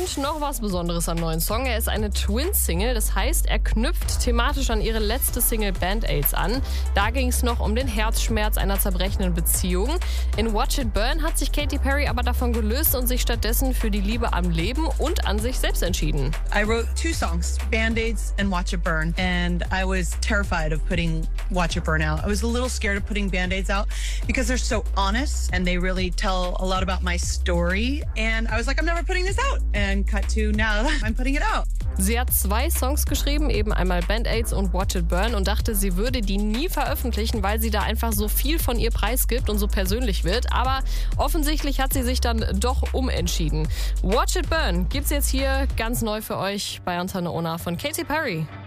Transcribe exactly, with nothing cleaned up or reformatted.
Und noch was Besonderes am neuen Song. Er ist eine Twin-Single, das heißt, er knüpft thematisch an ihre letzte Single Band-Aids an. Da ging es noch um den Herzschmerz einer zerbrechenden Beziehung. In Watch It Burn hat sich Katy Perry aber davon gelöst und sich stattdessen für die Liebe am Leben und an sich selbst entschieden. I wrote two songs, Band-Aids and Watch It Burn, and I was terrified of putting Watch It Burn out. I was a little scared of putting Band-Aids out because they're so honest and they really tell a lot about my story. And I was like, I'm never putting this out. And cut to now, I'm putting it out. Sie hat zwei Songs geschrieben, eben einmal Band-Aids und Watch It Burn, und dachte, sie würde die nie veröffentlichen, weil sie da einfach so viel von ihr preisgibt und so persönlich wird. Aber offensichtlich hat sie sich dann doch umentschieden. Watch It Burn gibt's jetzt hier ganz neu für euch bei Antenne Ona von Katy Perry.